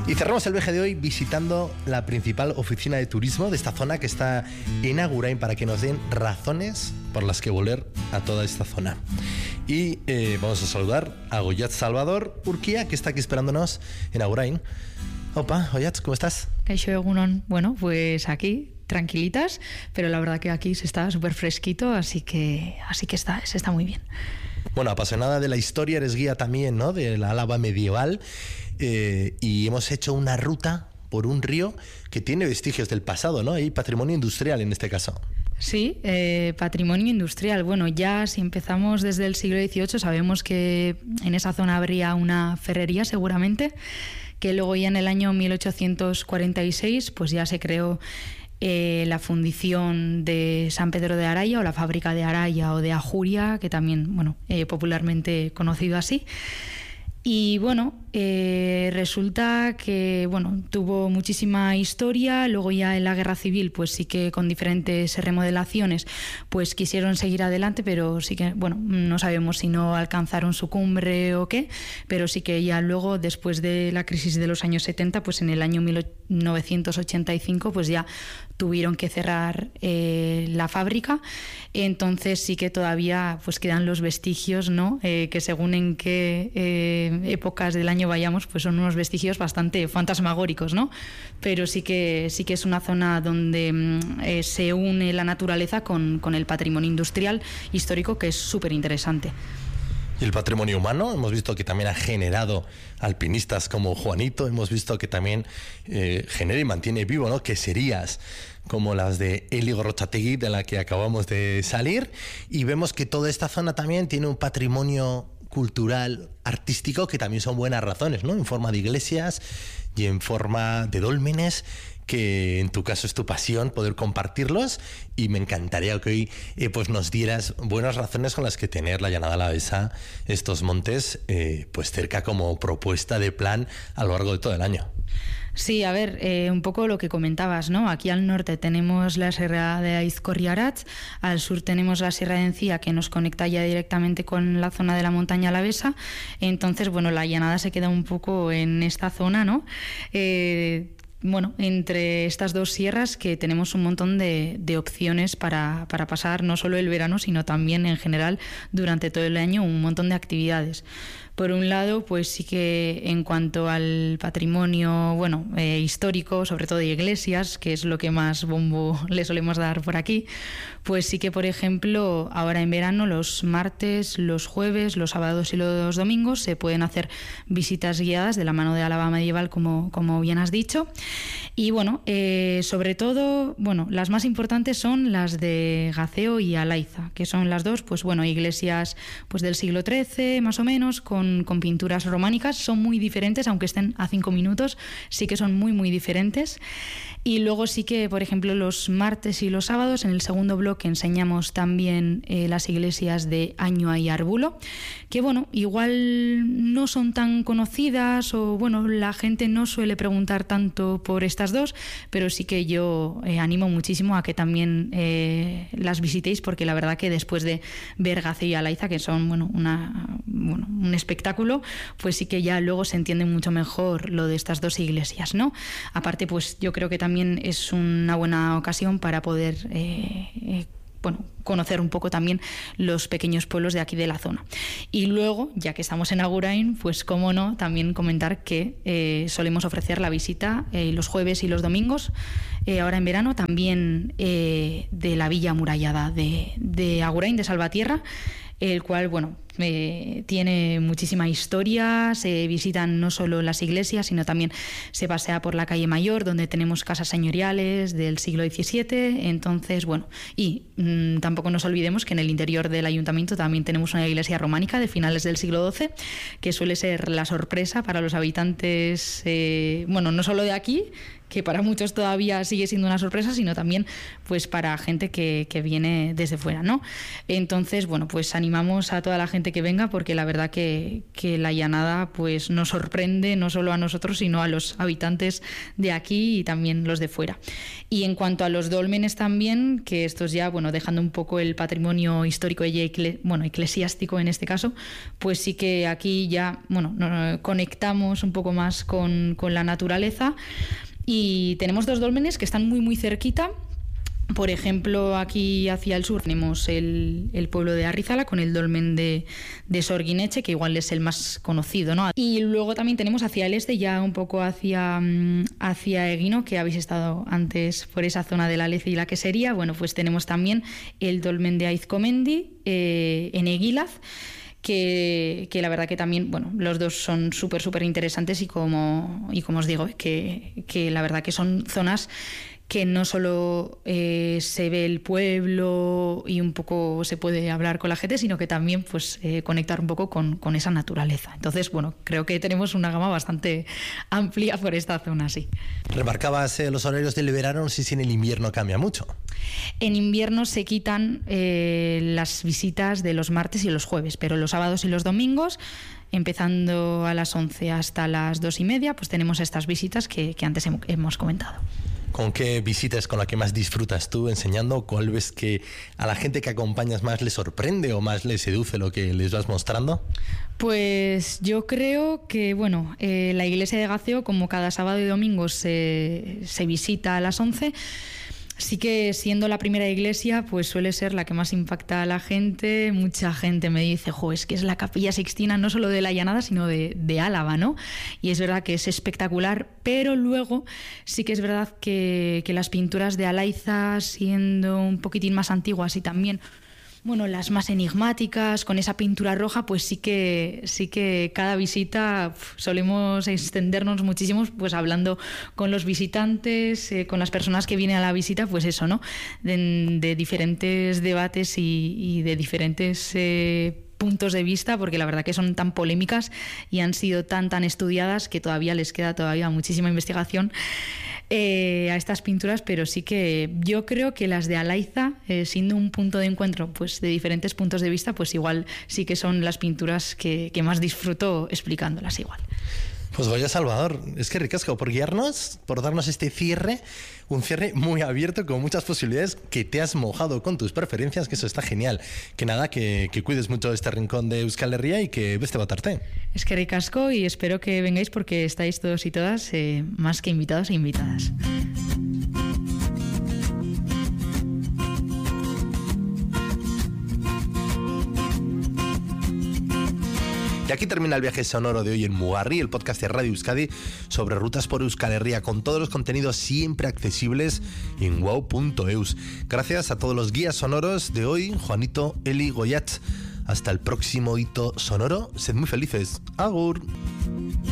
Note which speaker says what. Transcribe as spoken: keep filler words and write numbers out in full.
Speaker 1: Y cerramos el viaje de hoy visitando la principal oficina de turismo de esta zona que está en Agurain para que nos den razones por las que volver a toda esta zona. Y eh, vamos a saludar a Goyat Salvador Urquía, que está aquí esperándonos en Agurain. Opa, Goyat, ¿cómo estás?
Speaker 2: Kaixo egunon. Bueno, pues aquí, tranquilitas, pero la verdad que aquí se está súper fresquito, así que, así que está, se está muy bien.
Speaker 1: Bueno, apasionada de la historia, eres guía también, ¿no?, de la Álava medieval, eh, y hemos hecho una ruta por un río que tiene vestigios del pasado, ¿no? Hay patrimonio industrial en este caso.
Speaker 2: Sí, eh, patrimonio industrial. Bueno, ya si empezamos desde el siglo dieciocho, sabemos que en esa zona habría una ferrería seguramente, que luego ya en el año mil ochocientos cuarenta y seis pues ya se creó Eh, la fundición de San Pedro de Araya, o la fábrica de Araya o de Ajuria, que también, bueno, eh, popularmente conocido así. Y bueno, eh, resulta que bueno, tuvo muchísima historia. Luego ya en la guerra civil pues sí que con diferentes remodelaciones pues quisieron seguir adelante, pero sí que bueno, no sabemos si no alcanzaron su cumbre o qué, pero sí que ya luego, después de la crisis de los años setenta, pues en el año mil novecientos ochenta y cinco pues ya tuvieron que cerrar eh, la fábrica. Entonces sí que todavía pues quedan los vestigios, ¿no? Eh, que según en qué eh, épocas del año vayamos, pues son unos vestigios bastante fantasmagóricos, ¿no? Pero sí que sí que es una zona donde eh, se une la naturaleza con, con el patrimonio industrial histórico, que es súper interesante.
Speaker 1: Y el patrimonio humano, hemos visto que también ha generado alpinistas como Juanito, hemos visto que también eh, genera y mantiene vivo, ¿no?, queserías como las de Eli Gorrotxategi, de la que acabamos de salir, y vemos que toda esta zona también tiene un patrimonio cultural, artístico, que también son buenas razones, ¿no?, en forma de iglesias y en forma de dólmenes, que en tu caso es tu pasión poder compartirlos, y me encantaría que hoy eh, pues nos dieras buenas razones con las que tener la Llanada Alavesa, estos montes, eh, pues cerca como propuesta de plan a lo largo de todo el año.
Speaker 2: Sí, a ver, eh, un poco lo que comentabas, ¿no? Aquí al norte tenemos la Sierra de Aizkorriaratz, al sur tenemos la Sierra de Encía, que nos conecta ya directamente con la zona de la montaña alavesa. Entonces, bueno, la llanada se queda un poco en esta zona, ¿no? Eh, Bueno, entre estas dos sierras, que tenemos un montón de, de opciones para, para pasar no solo el verano, sino también en general durante todo el año, un montón de actividades. Por un lado, pues sí que en cuanto al patrimonio, bueno, eh, histórico, sobre todo de iglesias, que es lo que más bombo le solemos dar por aquí, pues sí que, por ejemplo, ahora en verano, los martes, los jueves, los sábados y los domingos se pueden hacer visitas guiadas de la mano de Álava medieval, como, como bien has dicho. Y bueno, eh, sobre todo, bueno, las más importantes son las de Gaceo y Alaiza, que son las dos, pues bueno, iglesias pues del siglo trece, más o menos, con Con, con pinturas románicas. Son muy diferentes, aunque estén a cinco minutos, sí que son muy muy diferentes. Y luego sí que, por ejemplo, los martes y los sábados en el segundo bloque enseñamos también eh, las iglesias de Añua y Arbulo, que bueno, igual no son tan conocidas, o bueno, la gente no suele preguntar tanto por estas dos, pero sí que yo eh, animo muchísimo a que también eh, las visitéis, porque la verdad que después de ver Gaceo y Alaiza, que son bueno, una, bueno, un espectáculo, pues sí que ya luego se entiende mucho mejor lo de estas dos iglesias, ¿no? Aparte, pues yo creo que también es una buena ocasión para poder eh, eh, bueno, conocer un poco también los pequeños pueblos de aquí de la zona. Y luego, ya que estamos en Agurain, pues cómo no, también comentar que eh, solemos ofrecer la visita eh, los jueves y los domingos, eh, ahora en verano, también eh, de la villa amurallada de, de Agurain, de Salvatierra, el cual, bueno, eh, tiene muchísima historia. Se visitan no solo las iglesias, sino también se pasea por la calle Mayor, donde tenemos casas señoriales del siglo diecisiete. Entonces, bueno, y mmm, tampoco nos olvidemos que en el interior del ayuntamiento también tenemos una iglesia románica de finales del siglo doce, que suele ser la sorpresa para los habitantes, eh, bueno, no solo de aquí, que para muchos todavía sigue siendo una sorpresa, sino también pues para gente que, que viene desde fuera, ¿no? Entonces, bueno, pues animamos a toda la gente que venga, porque la verdad que, que la llanada pues nos sorprende no solo a nosotros, sino a los habitantes de aquí y también los de fuera. Y en cuanto a los dólmenes también, que estos ya, bueno, dejando un poco el patrimonio histórico y ecle, bueno, eclesiástico en este caso, pues sí que aquí ya, bueno, conectamos un poco más con, con la naturaleza, y tenemos dos dólmenes que están muy muy cerquita. Por ejemplo, aquí hacia el sur tenemos el, el pueblo de Arrizala con el dolmen de, de Sorguineche, que igual es el más conocido, ¿no? Y luego también tenemos hacia el este, ya un poco hacia, hacia Eguino, que habéis estado antes por esa zona de la Lece y la Quesería. Bueno, pues tenemos también el dolmen de Aizkomendi eh, en Eguilaz, Que, que la verdad que también, bueno, los dos son súper, súper interesantes, y como, y como os digo, que, que la verdad que son zonas que no solo eh, se ve el pueblo y un poco se puede hablar con la gente, sino que también pues eh, conectar un poco con, con esa naturaleza. Entonces, bueno, creo que tenemos una gama bastante amplia por esta zona, sí.
Speaker 1: Remarcabas eh, los horarios del verano, no sé si en el invierno cambia mucho.
Speaker 2: En invierno se quitan eh, las visitas de los martes y los jueves, pero los sábados y los domingos, empezando a las once hasta las dos y media, pues tenemos estas visitas que, que antes hemos comentado.
Speaker 1: ¿Con qué visita es con la que más disfrutas tú enseñando? ¿Cuál ves que a la gente que acompañas más le sorprende o más le seduce lo que les vas mostrando?
Speaker 2: Pues yo creo que, bueno, eh, la iglesia de Gaceo, como cada sábado y domingo se, se visita a las once, sí que siendo la primera iglesia, pues suele ser la que más impacta a la gente. Mucha gente me dice, jo, es que es la Capilla Sixtina no solo de la Llanada, sino de, de Álava, ¿no? Y es verdad que es espectacular, pero luego sí que es verdad que, que las pinturas de Alaiza, siendo un poquitín más antiguas y también, bueno, las más enigmáticas, con esa pintura roja, pues sí que sí que cada visita uf, solemos extendernos muchísimo, pues hablando con los visitantes, eh, con las personas que vienen a la visita, pues eso, ¿no? De, de diferentes debates y, y de diferentes eh, puntos de vista, porque la verdad que son tan polémicas y han sido tan tan estudiadas que todavía les queda todavía muchísima investigación Eh, a estas pinturas, pero sí que yo creo que las de Alaiza, eh, siendo un punto de encuentro pues de diferentes puntos de vista, pues igual sí que son las pinturas que, que más disfruto explicándolas igual.
Speaker 1: Pues Goya Salvador, es que ricasco por guiarnos, por darnos este cierre, un cierre muy abierto con muchas posibilidades, que te has mojado con tus preferencias, que eso está genial. Que nada, que, que cuides mucho este rincón de Euskal Herria y que beste batarte.
Speaker 2: Es que ricasco, y espero que vengáis porque estáis todos y todas eh, más que invitados e invitadas.
Speaker 1: Y aquí termina el viaje sonoro de hoy en Mugarri, el podcast de Radio Euskadi sobre rutas por Euskal Herria, con todos los contenidos siempre accesibles en wow punto eus. Gracias a todos los guías sonoros de hoy, Juanito, Eli, Goyat. Hasta el próximo hito sonoro. Sed muy felices. Agur.